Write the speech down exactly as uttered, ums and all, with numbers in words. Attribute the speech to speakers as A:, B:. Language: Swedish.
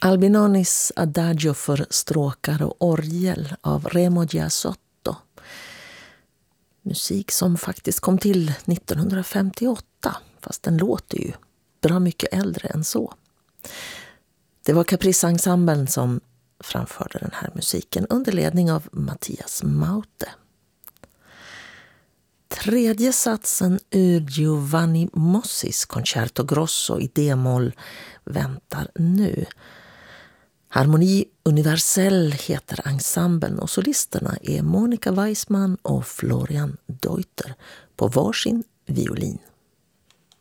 A: Albinonis Adagio för stråkar och orgel av Remo Giasotto. Musik som faktiskt kom till nittonhundrafemtioåtta, fast den låter ju bra mycket äldre än så. Det var Caprice-ensemblen som framförde den här musiken under ledning av Mattias Maute. Tredje satsen ur Giovanni Mossis Concerto Grosso i D-moll väntar nu. Harmoni Universell heter ensemblen och solisterna är Monica Weissman och Florian Deuter på varsin violin.